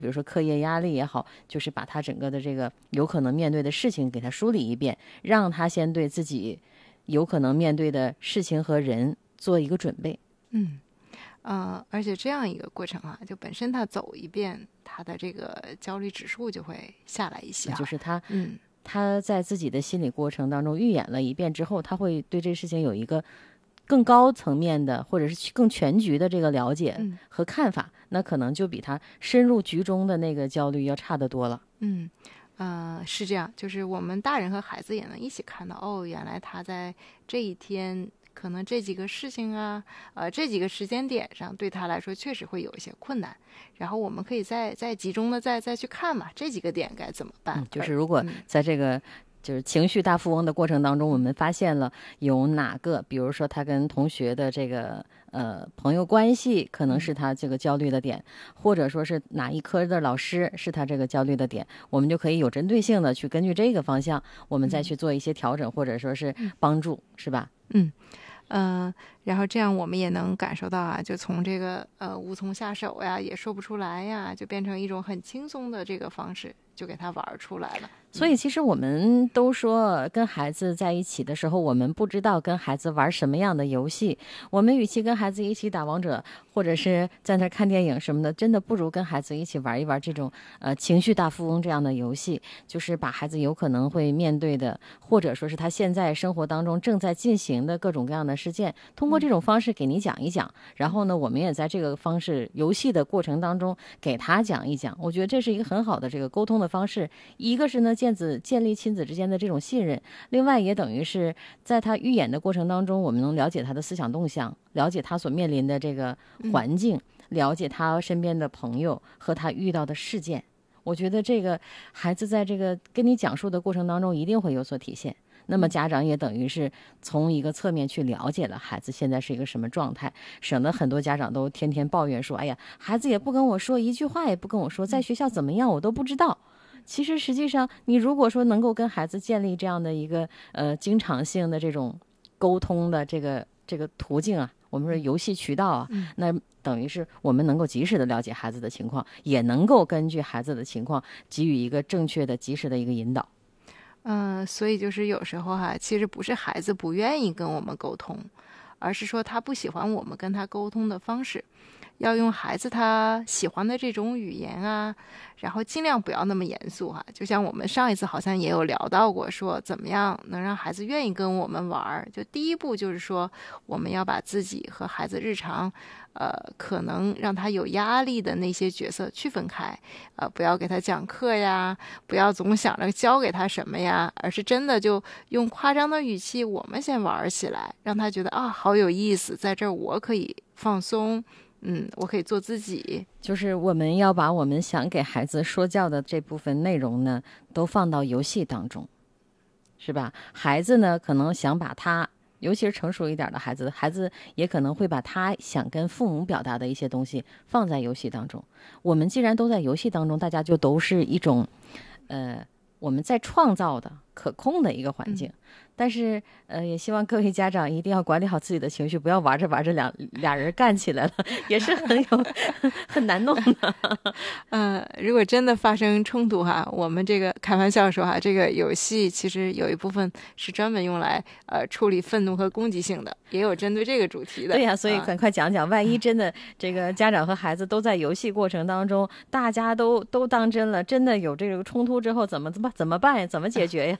比如说课业压力也好，就是把他整个的这个有可能面对的事情给他梳理一遍，让他先对自己有可能面对的事情和人做一个准备。 而且这样一个过程啊，就本身他走一遍，他的这个焦虑指数就会下来一些。 就是他在自己的心理过程当中预演了一遍之后，他会对这事情有一个更高层面的或者是更全局的这个了解和看法，那可能就比他深入局中的那个焦虑要差得多了。 是这样，就是我们大人和孩子也能一起看到，哦，原来他在这一天可能这几个事情啊，这几个时间点上对他来说确实会有一些困难，然后我们可以再集中的再去看嘛，这几个点该怎么办？ 就是如果在这个就是情绪大富翁的过程当中，我们发现了有哪个，比如说他跟同学的这个朋友关系可能是他这个焦虑的点，或者说是哪一科的老师是他这个焦虑的点，我们就可以有针对性的去根据这个方向，我们再去做一些调整，或者说是帮助，是吧？ 然后这样我们也能感受到啊，就从这个无从下手呀，也说不出来呀，就变成一种很轻松的这个方式，就给他玩出来了。 所以其实我们都说跟孩子在一起的时候，我们不知道跟孩子玩什么样的游戏，我们与其跟孩子一起打王者或者是在那看电影什么的，真的不如跟孩子一起玩一玩这种情绪大富翁这样的游戏，就是把孩子有可能会面对的，或者说是他现在生活当中正在进行的各种各样的事件，通过这种方式给你讲一讲，然后呢我们也在这个方式游戏的过程当中给他讲一讲，我觉得这是一个很好的这个沟通的方式。一个是呢建立亲子之间的这种信任，另外也等于是在他预演的过程当中，我们能了解他的思想动向，了解他所面临的这个环境，了解他身边的朋友和他遇到的事件。我觉得这个孩子在这个跟你讲述的过程当中一定会有所体现，那么家长也等于是从一个侧面去了解了孩子现在是一个什么状态，省得很多家长都天天抱怨说，哎呀，孩子也不跟我说，一句话也不跟我说，在学校怎么样我都不知道。其实实际上你如果说能够跟孩子建立这样的一个经常性的这种沟通的这个途径啊，我们说游戏渠道啊，那等于是我们能够及时的了解孩子的情况，也能够根据孩子的情况给予一个正确的及时的一个引导。 所以就是有时候其实不是孩子不愿意跟我们沟通，而是说他不喜欢我们跟他沟通的方式，要用孩子他喜欢的这种语言啊，然后尽量不要那么严肃就像我们上一次好像也有聊到过，说怎么样能让孩子愿意跟我们玩，就第一步就是说我们要把自己和孩子日常可能让他有压力的那些角色区分开，不要给他讲课呀，不要总想着教给他什么呀，而是真的就用夸张的语气我们先玩起来，让他觉得好有意思，在这儿我可以放松，我可以做自己。 就是我们要把我们想给孩子说教的这部分内容呢，都放到游戏当中，是吧？孩子呢，可能想把他，尤其是成熟一点的孩子，孩子也可能会把他想跟父母表达的一些东西放在游戏当中。我们既然都在游戏当中，大家就都是一种，我们在创造的可控的一个环境。但是也希望各位家长一定要管理好自己的情绪，不要玩着玩着俩人干起来了，也是很难弄的。 如果真的发生冲突我们这个开玩笑说这个游戏其实有一部分是专门用来处理愤怒和攻击性的，也有针对这个主题的。 对呀，所以赶快讲讲，万一真的这个家长和孩子都在游戏过程当中，大家都当真了，真的有这个冲突之后怎么办呀？怎么解决呀？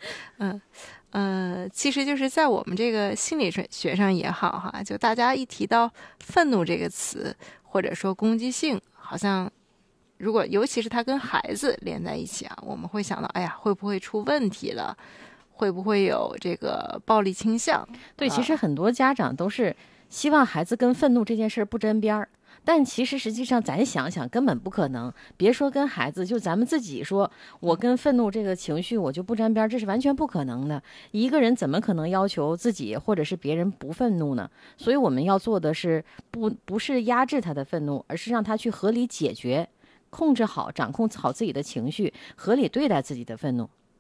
其实就是在我们这个心理学上也好就大家一提到愤怒这个词，或者说攻击性，好像如果尤其是他跟孩子连在一起我们会想到，哎呀，会不会出问题了？会不会有这个暴力倾向？ 对，其实很多家长都是希望孩子跟愤怒这件事不沾边儿。但其实实际上咱想想根本不可能，别说跟孩子，就咱们自己说，我跟愤怒这个情绪我就不沾边，这是完全不可能的。一个人怎么可能要求自己或者是别人不愤怒呢？所以我们要做的是不是压制他的愤怒，而是让他去合理解决，控制好掌控好自己的情绪，合理对待自己的愤怒。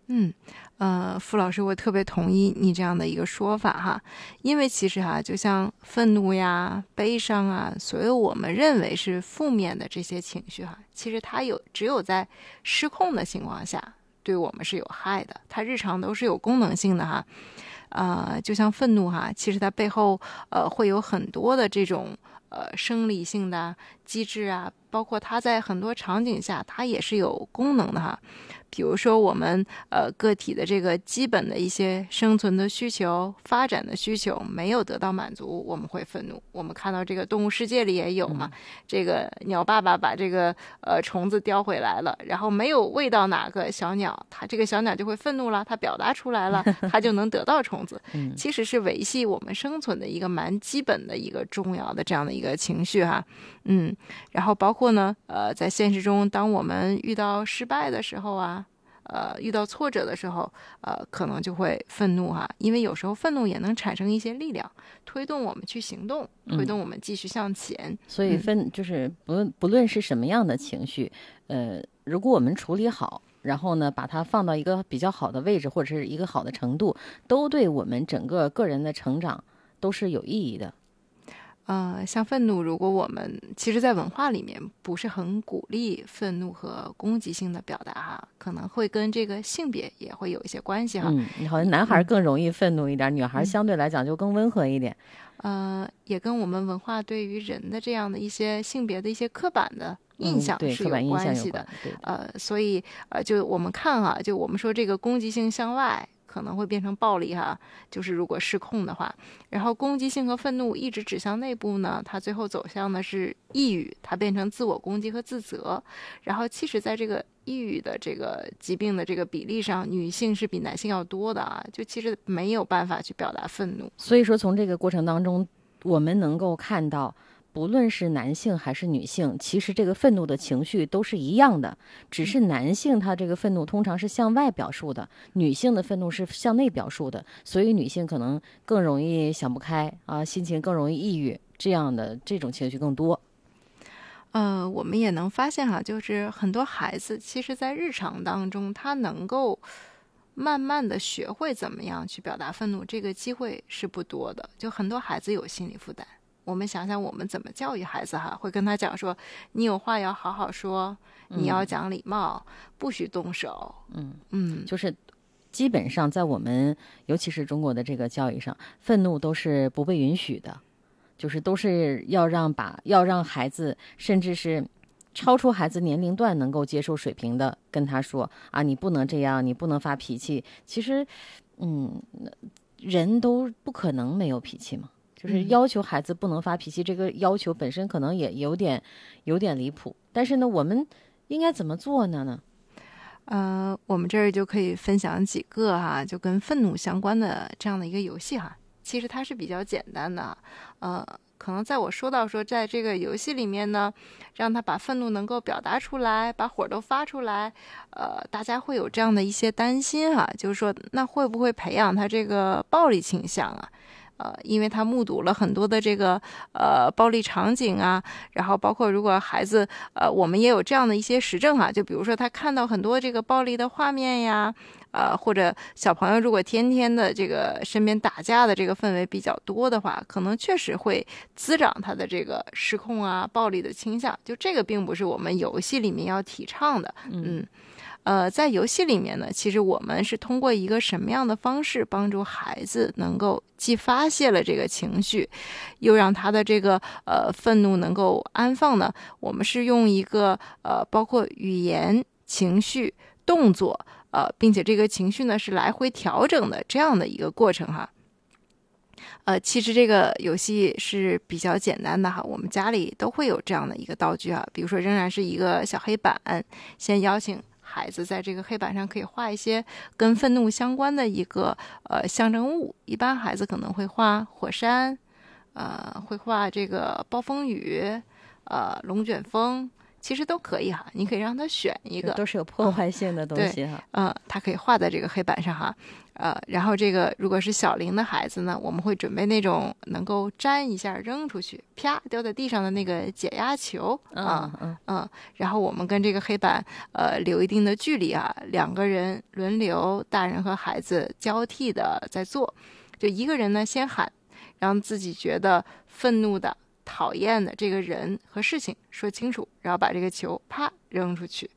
傅老师，我特别同意你这样的一个说法哈，因为其实就像愤怒呀、悲伤啊，所有我们认为是负面的这些情绪其实它只有在失控的情况下，对我们是有害的。它日常都是有功能性的就像愤怒其实它背后会有很多的这种生理性的机制包括它在很多场景下它也是有功能的比如说我们个体的这个基本的一些生存的需求、发展的需求没有得到满足，我们会愤怒。我们看到这个动物世界里也有嘛，这个鸟爸爸把这个虫子叼回来了，然后没有喂到哪个小鸟，它这个小鸟就会愤怒了，它表达出来了，它就能得到虫子。其实是维系我们生存的一个蛮基本的一个重要的这样的一个情绪然后包括呢在现实中，当我们遇到失败的时候遇到挫折的时候，可能就会愤怒因为有时候愤怒也能产生一些力量，推动我们去行动，推动我们继续向前。 所以就是不论是什么样的情绪，如果我们处理好，然后呢，把它放到一个比较好的位置，或者是一个好的程度，都对我们整个个人的成长都是有意义的。 像愤怒，如果我们其实在文化里面不是很鼓励愤怒和攻击性的表达可能会跟这个性别也会有一些关系好像男孩更容易愤怒一点，女孩相对来讲就更温和一点。 也跟我们文化对于人的这样的一些性别的一些刻板的印象是有关系的。所以就我们看就我们说这个攻击性向外可能会变成暴力就是如果失控的话，然后攻击性和愤怒一直指向内部呢，它最后走向的是抑郁，它变成自我攻击和自责。然后其实在这个抑郁的这个疾病的这个比例上，女性是比男性要多的就其实没有办法去表达愤怒。 所以说从这个过程当中，我们能够看到不论是男性还是女性，其实这个愤怒的情绪都是一样的，只是男性他这个愤怒通常是向外表述的，女性的愤怒是向内表述的，所以女性可能更容易想不开心情更容易抑郁，这种情绪更多。 我们也能发现就是很多孩子其实在日常当中他能够慢慢的学会怎么样去表达愤怒，这个机会是不多的，就很多孩子有心理负担。我们想想我们怎么教育孩子会跟他讲说，你有话要好好说，你要讲礼貌，不许动手。 就是基本上在我们尤其是中国的这个教育上，愤怒都是不被允许的，就是都是要让孩子甚至是超出孩子年龄段能够接受水平的跟他说你不能这样，你不能发脾气。其实人都不可能没有脾气嘛，就是要求孩子不能发脾气，这个要求本身可能也有点离谱。但是呢，我们应该怎么做呢？ 我们这儿就可以分享几个就跟愤怒相关的这样的一个游戏其实它是比较简单的可能在我说到说在这个游戏里面呢，让他把愤怒能够表达出来，把火都发出来，大家会有这样的一些担心就是说那会不会培养他这个暴力倾向因为他目睹了很多的这个暴力场景然后包括如果孩子我们也有这样的一些实证就比如说他看到很多这个暴力的画面呀或者小朋友如果天天的这个身边打架的这个氛围比较多的话，可能确实会滋长他的这个失控暴力的倾向，就这个并不是我们游戏里面要提倡的在游戏里面呢，其实我们是通过一个什么样的方式帮助孩子能够既发泄了这个情绪，又让他的这个愤怒能够安放呢？我们是用一个包括语言、情绪、动作并且这个情绪呢是来回调整的这样的一个过程其实这个游戏是比较简单的我们家里都会有这样的一个道具比如说仍然是一个小黑板，先邀请孩子在这个黑板上可以画一些跟愤怒相关的一个象征物，一般孩子可能会画火山，会画这个暴风雨，龙卷风， 其实都可以哈，你可以让他选一个， 都是有破坏性的东西哈。 他可以画在这个黑板上哈。然后这个如果是小龄的孩子呢，我们会准备那种能够粘一下扔出去，啪掉在地上的那个解压球然后我们跟这个黑板留一定的距离啊，两个人轮流，大人和孩子交替的在做，就一个人呢先喊，让自己觉得愤怒的、讨厌的这个人和事情说清楚，然后把这个球啪扔出去。